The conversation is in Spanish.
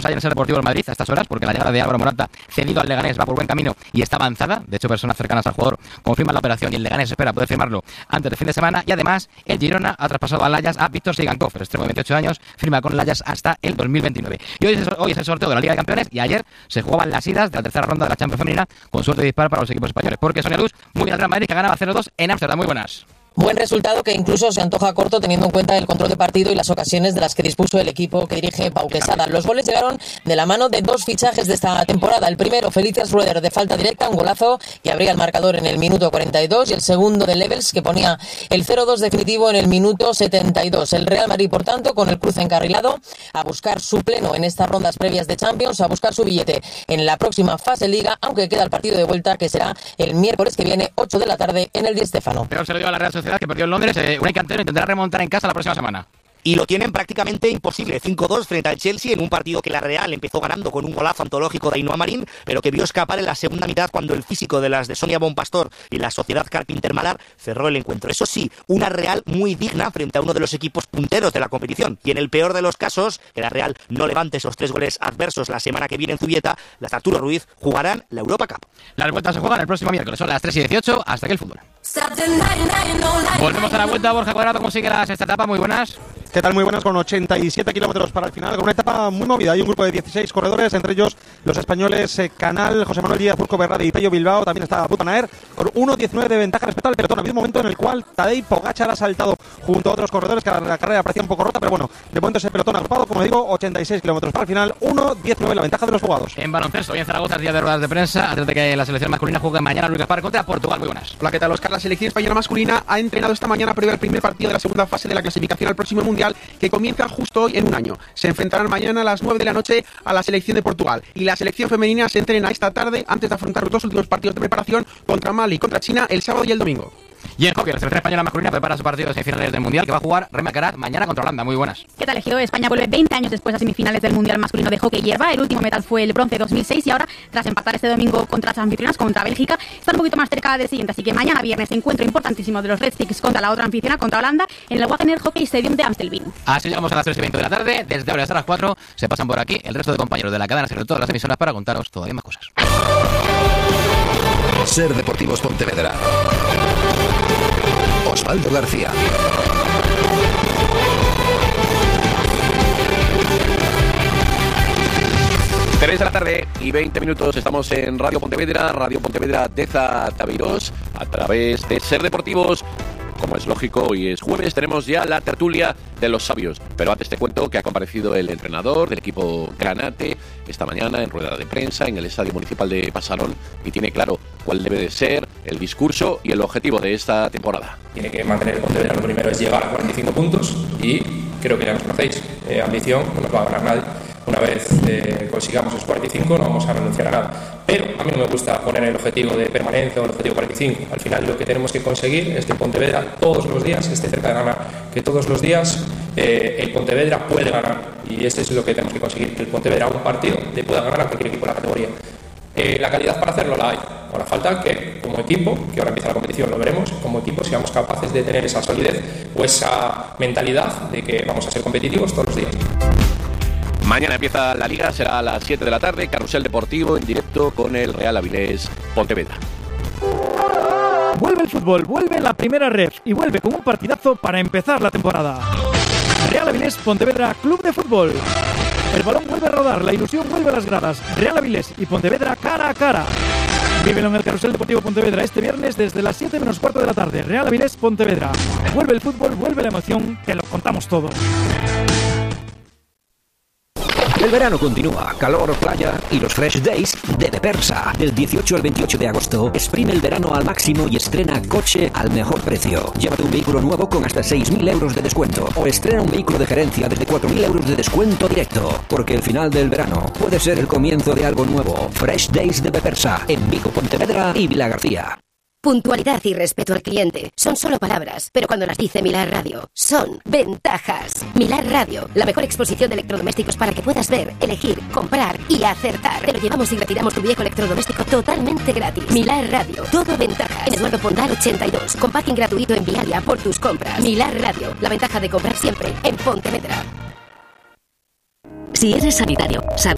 hay en el Ser Deportivo de Madrid a estas horas, porque la llegada de Álvaro Morata, cedido al Leganés, va por buen camino y está avanzada. De hecho, personas cercanas al jugador confirman la operación y el Leganés espera poder firmarlo antes del fin de semana. Y además, el Girona ha traspasado al Ajax a Víctor Sigankov, el extremo de 28 años, firma con el Ajax hasta el 2029. Y hoy es el sorteo de la Liga de Campeones y ayer se jugaban las idas de la tercera ronda de la Champions femenina con suerte de disparo para los equipos españoles. Porque Sonia Luz, muy bien al Real Madrid, que ganaba 0-2 en Ámsterdam. Muy buenas. Buen resultado que incluso se antoja corto teniendo en cuenta el control de partido y las ocasiones de las que dispuso el equipo que dirige Pau Quesada. Los goles llegaron de la mano de dos fichajes de esta temporada. El primero, Felicitas Rueder, de falta directa, un golazo que abría el marcador en el minuto 42, y el segundo de Levels, que ponía el 0-2 definitivo en el minuto 72. El Real Madrid, por tanto, con el cruce encarrilado, a buscar su pleno en estas rondas previas de Champions, a buscar su billete en la próxima fase Liga, aunque queda el partido de vuelta, que será el miércoles que viene, 8 de la tarde, en el Di Stéfano. Pero se lo dio a la Real Sociedad, que perdió en Londres. Unai Cantero intentará remontar en casa la próxima semana. Y lo tienen prácticamente imposible. 5-2 frente al Chelsea en un partido que la Real empezó ganando con un golazo antológico de Ainhoa Marín, pero que vio escapar en la segunda mitad cuando el físico de las de Sonia Bonpastor y la Sociedad Carpinter-Malar cerró el encuentro. Eso sí, una Real muy digna frente a uno de los equipos punteros de la competición. Y en el peor de los casos, que la Real no levante esos 3 goles adversos la semana que viene en Zubieta, las Arturo Ruiz jugarán la Europa Cup. Las vueltas se juegan el próximo miércoles, son las 3:18. Hasta aquí el fútbol. Volvemos a la vuelta. Borja Cuadrado consigue la sexta etapa. Muy buenas. ¿Qué tal? Muy buenas, con 87 kilómetros para el final, con una etapa muy movida. Hay un grupo de 16 corredores, entre ellos los españoles Canal, José Manuel Díaz, Urco Berrade y Pello Bilbao. También está Butanaer, con 1.19 de ventaja respecto al pelotón. Había un momento en el cual Tadej Pogačar ha saltado junto a otros corredores, que la carrera parecía un poco rota, pero bueno, de momento ese pelotón agrupado, como digo, 86 kilómetros para el final, 1.19 la ventaja de los jugados. En baloncesto, hoy en Zaragoza, día de ruedas de prensa, antes de que la selección masculina juegue mañana Luis Gaspar contra Portugal. Muy buenas. Hola, ¿qué tal, Oscar? La selección española masculina ha entrenado esta mañana previo al primer partido de la segunda fase de la clasificación al próximo Mundial, que comienza justo hoy en un año. Se enfrentarán mañana a las 9 de la noche a la selección de Portugal. Y la selección femenina se entrena esta tarde antes de afrontar los dos últimos partidos de preparación contra Mali y contra China el sábado y el domingo. Y en hockey, la selección española masculina prepara su partido de semifinales del Mundial, que va a jugar Rema Carat mañana contra Holanda. Muy buenas. ¿Qué tal, Ejido? España vuelve 20 años después a semifinales del Mundial masculino de hockey hierba. El último metal fue el bronce 2006 y ahora, tras empatar este domingo contra las anfitrionas, contra Bélgica, están un poquito más cerca del siguiente. Así que mañana viernes, encuentro importantísimo de los Red Sticks contra la otra anfitriona, contra Holanda, en el Wagener Hockey Stadium de Amstelveen. Así llegamos a las 3:20 de la tarde. Desde ahora hasta las 4 se pasan por aquí el resto de compañeros de la cadena, sobre todas las emisoras, para contaros todavía más cosas. Ser Deportivos Pontevedra. Osvaldo García. Tres de la tarde y 20 minutos. Estamos en Radio Pontevedra Deza Tabeirós, a través de Ser Deportivos. Como es lógico, hoy es jueves, tenemos ya la tertulia de los sabios. Pero antes te cuento que ha comparecido el entrenador del equipo Granate esta mañana en rueda de prensa en el Estadio Municipal de Pasarón, y tiene claro cuál debe de ser el discurso y el objetivo de esta temporada. Tiene que mantener el Pontevedra. Lo primero es llegar a 45 puntos y creo que ya nos conocéis. Ambición, no nos va a ganar nadie. Una vez consigamos esos 45 no vamos a renunciar a nada. Pero a mí no me gusta poner el objetivo de permanencia o el objetivo 45. Al final lo que tenemos que conseguir es que el Pontevedra todos los días esté cerca de ganar. Que todos los días el Pontevedra puede ganar. Y este es lo que tenemos que conseguir. Que el Pontevedra un partido le pueda ganar a cualquier equipo de la categoría. La calidad para hacerlo la hay. Ahora falta que como equipo, que ahora empieza la competición, lo veremos, como equipo seamos capaces de tener esa solidez o esa mentalidad de que vamos a ser competitivos todos los días. Mañana empieza la Liga, será a las 7 de la tarde, Carrusel Deportivo en directo con el Real Avilés Pontevedra. Vuelve el fútbol, vuelve la primera ref y vuelve con un partidazo para empezar la temporada. Real Avilés Pontevedra Club de Fútbol. El balón vuelve a rodar, la ilusión vuelve a las gradas. Real Avilés y Pontevedra cara a cara. Vívelo en el Carrusel Deportivo Pontevedra este viernes desde las 7 menos cuarto de la tarde. Real Avilés Pontevedra. Vuelve el fútbol, vuelve la emoción, te lo contamos todo. El verano continúa, calor, playa y los Fresh Days de Depersa. Del 18 al 28 de agosto, exprime el verano al máximo y estrena coche al mejor precio. Llévate un vehículo nuevo con hasta 6.000 euros de descuento o estrena un vehículo de gerencia desde 4.000 euros de descuento directo. Porque el final del verano puede ser el comienzo de algo nuevo. Fresh Days de Depersa en Vigo, Pontevedra y Vilagarcía. Puntualidad y respeto al cliente son solo palabras, pero cuando las dice Milar Radio, son ventajas. Milar Radio, la mejor exposición de electrodomésticos para que puedas ver, elegir, comprar y acertar. Te lo llevamos y retiramos tu viejo electrodoméstico totalmente gratis. Milar Radio, todo ventajas. En Eduardo Pondal 82, con parking gratuito en Vialia por tus compras. Milar Radio, la ventaja de comprar siempre en Pontevedra. Si eres sanitario, sabes